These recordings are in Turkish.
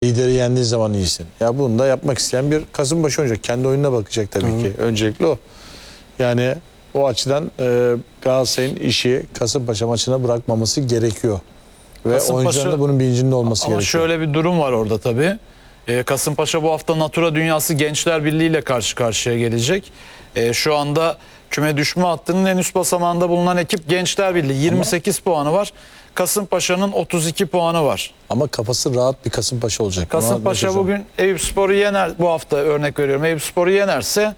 lideri yendiğin zaman iyisin. Ya bunu da yapmak isteyen bir Kasımpaşa oynayacak. Kendi oyununa bakacak tabii ki. Öncelikle o. Yani o açıdan Galatasaray'ın işi Kasımpaşa maçına bırakmaması gerekiyor. Ve oyuncuların da bunun bilincinde olması gerekiyor. Ama şöyle bir durum var orada tabii. Kasımpaşa bu hafta Natura Dünyası Gençler Birliği ile karşı karşıya gelecek. Şu anda küme düşme hattının en üst basamağında bulunan ekip Gençler Birliği. 28 puanı var. Kasımpaşa'nın 32 puanı var. Ama kafası rahat bir Kasımpaşa olacak. Kasımpaşa bugün Eyüpspor'u yener. Bu hafta örnek veriyorum. Eyüpspor'u yenerse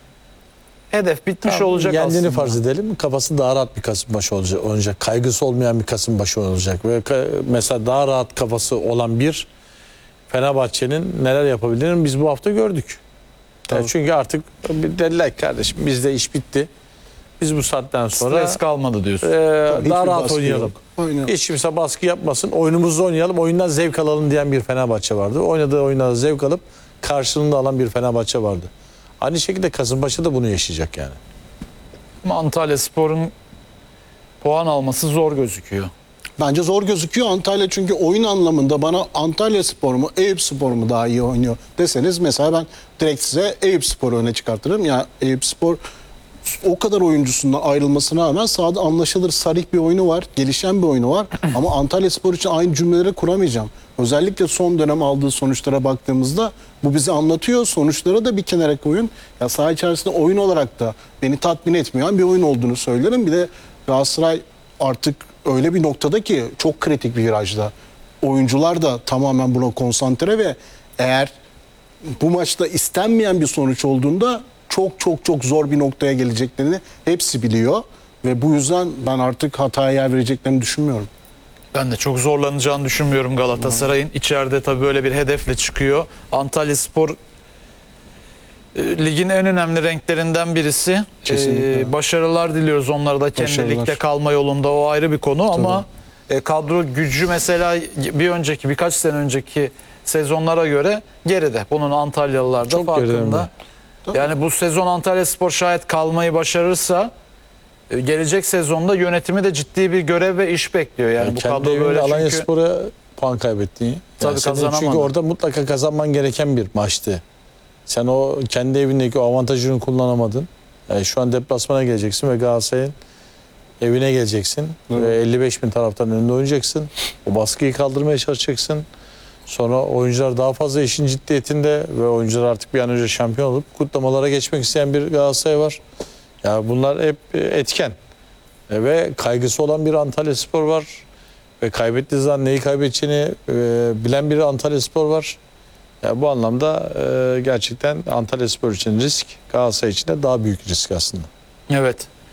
hedef bitmiş olacak aslında. Yendiğini farz edelim. Kafası daha rahat bir Kasımpaşa olacak. Kaygısı olmayan bir Kasımpaşa olacak. Ve mesela daha rahat kafası olan bir Fenerbahçe'nin neler yapabildiğini biz bu hafta gördük. Yani çünkü artık dediler kardeşim bizde iş bitti. Biz bu saatten sonra stres kalmadı diyorsun. Daha rahat oynayalım. Hiç kimse baskı yapmasın. Oyunumuzu oynayalım. Oyundan zevk alalım diyen bir Fenerbahçe vardı. Oynadığı oyundan zevk alıp karşılığında alan bir Fenerbahçe vardı. Aynı şekilde Kasımpaşa da bunu yaşayacak yani. Ama Antalyaspor'un puan alması zor gözüküyor. Bence zor gözüküyor Antalya, çünkü oyun anlamında bana Antalyaspor mu Eyüpspor mu daha iyi oynuyor deseniz, mesela ben direkt size Eyüpspor'u öne çıkartırım. Yani Eyüpspor o kadar oyuncusundan ayrılmasına rağmen sahada anlaşılır, sarih bir oyunu var, gelişen bir oyunu var. Ama Antalyaspor için aynı cümleleri kuramayacağım. Özellikle son dönem aldığı sonuçlara baktığımızda bu bizi anlatıyor. Sonuçlara da bir kenara koyun. Ya saha içerisinde oyun olarak da beni tatmin etmeyen bir oyun olduğunu söylerim. Bir de Galatasaray artık öyle bir noktada ki çok kritik bir virajda. Oyuncular da tamamen buna konsantre ve eğer bu maçta istenmeyen bir sonuç olduğunda çok zor bir noktaya geleceklerini hepsi biliyor. Ve bu yüzden ben artık hataya yer vereceklerini düşünmüyorum. Ben de çok zorlanacağını düşünmüyorum Galatasaray'ın. İçeride tabii böyle bir hedefle çıkıyor. Antalyaspor ligin en önemli renklerinden birisi. Başarılar diliyoruz onlara da kendi ligde kalma yolunda, o ayrı bir konu. Tabii. Ama kadro gücü mesela birkaç sene önceki sezonlara göre geride. Bunun Antalyalılar da çok farkında. Yani bu sezon Antalyaspor şayet kalmayı başarırsa gelecek sezonda yönetimi de ciddi bir görev ve iş bekliyor. Yani bu kendi kadro böyle, Alanyaspor'a puan kaybettiği. Tabii kazanamadı. Çünkü orada mutlaka kazanman gereken bir maçtı. Sen o kendi evindeki o avantajını kullanamadın. Şu an deplasmana geleceksin ve Galatasaray'ın evine geleceksin. Ve 55.000 taraftan önünde oynayacaksın. O baskıyı kaldırmaya çalışacaksın. Sonra oyuncular daha fazla işin ciddiyetinde ve oyuncular artık bir an önce şampiyon olup kutlamalara geçmek isteyen bir Galatasaray var. Ya bunlar hep etken. Ve kaygısı olan bir Antalyaspor var. Ve kaybettiği zaman neyi kaybedeceğini bilen bir Antalyaspor var. Ya bu anlamda gerçekten Antalyaspor için risk, Galatasaray için de daha büyük risk aslında. Evet.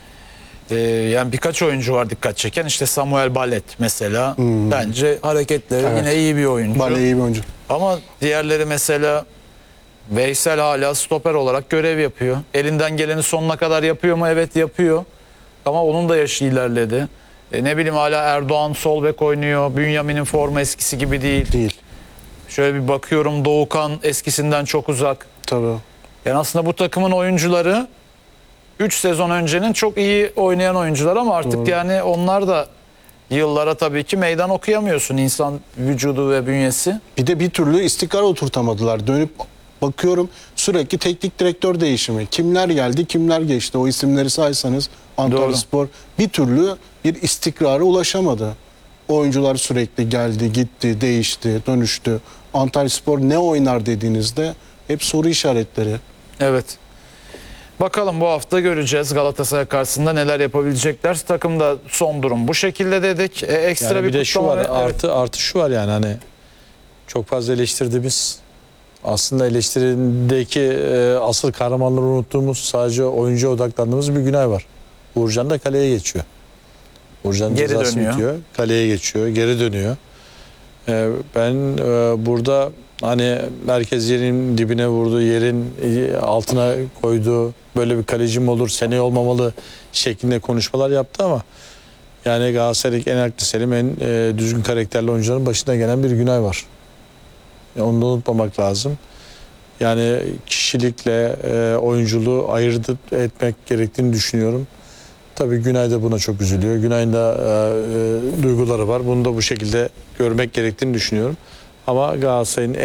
Yani birkaç oyuncu var dikkat çeken. İşte Samuel Ballet mesela. Bence hareketleri yine iyi bir oyuncu. Ballet iyi bir oyuncu. Ama diğerleri mesela Veysel hala stoper olarak görev yapıyor. Elinden geleni sonuna kadar yapıyor mu? Evet yapıyor. Ama onun da yaşı ilerledi. Ne bileyim hala Erdoğan sol bek oynuyor. Bünyamin'in forma eskisi gibi değil. Şöyle bir bakıyorum, Doğukan eskisinden çok uzak. Tabii. Yani aslında bu takımın oyuncuları 3 sezon öncenin çok iyi oynayan oyuncular ama artık yani onlar da yıllara tabii ki meydan okuyamıyorsun, insan vücudu ve bünyesi. Bir de bir türlü istikrar oturtamadılar. Dönüp bakıyorum sürekli teknik direktör değişimi. Kimler geldi, kimler geçti, o isimleri saysanız Antalyaspor bir türlü bir istikrara ulaşamadı. Oyuncular sürekli geldi, gitti, değişti, dönüştü. Antalyaspor ne oynar dediğinizde hep soru işaretleri. Evet. Bakalım bu hafta göreceğiz Galatasaray karşısında neler yapabilecekler. Takımda son durum bu şekilde dedik. Ekstra Yani bir de şu var, evet. artı şu var yani hani çok fazla eleştirdiğimiz, aslında eleştirindeki asıl kahramanları unuttuğumuz, sadece oyuncuya odaklandığımız bir Günay var. Uğurcan da kaleye geçiyor. Uğurcan cezası bitiyor. Kaleye geçiyor, geri dönüyor. Ben burada hani merkez yerin dibine vurdu, yerin altına koydu, böyle bir kalecim olur, seneye olmamalı şeklinde konuşmalar yaptı ama yani Galatasaray'daki en aklı selim, en düzgün karakterli oyuncuların başına gelen bir Günay var. Onu da unutmamak lazım. Yani kişilikle oyunculuğu ayırt etmek gerektiğini düşünüyorum. Tabii Günay da buna çok üzülüyor. Günay'ın da duyguları var. Bunu da bu şekilde görmek gerektiğini düşünüyorum. Ama Galatasaray'ın